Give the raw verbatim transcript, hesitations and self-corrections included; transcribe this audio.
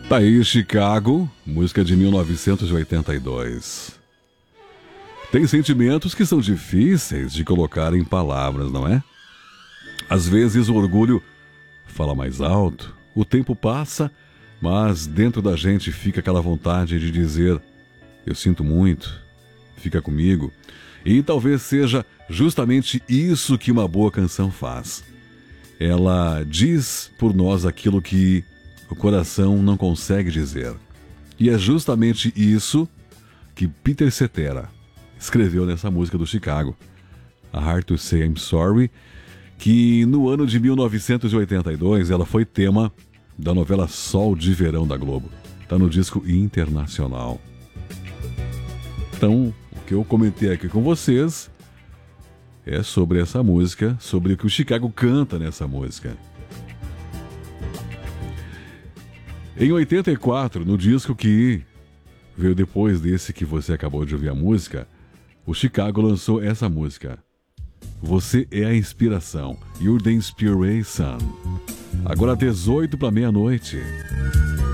Tá aí Chicago, música de mil novecentos e oitenta e dois. Tem sentimentos que são difíceis de colocar em palavras, não é? Às vezes o orgulho fala mais alto, o tempo passa, mas dentro da gente fica aquela vontade de dizer: eu sinto muito, fica comigo. E talvez seja justamente isso que uma boa canção faz. Ela diz por nós aquilo que o coração não consegue dizer. E é justamente isso que Peter Cetera escreveu nessa música do Chicago, A Hard to Say I'm Sorry, que no ano de mil novecentos e oitenta e dois ela foi tema da novela Sol de Verão da Globo. Está no disco internacional. Então, o que eu comentei aqui com vocês é sobre essa música, sobre o que o Chicago canta nessa música. Em oitenta e quatro, no disco que veio depois desse que você acabou de ouvir a música, o Chicago lançou essa música. Você é a inspiração. You're the inspiration. Agora dezoito para meia-noite.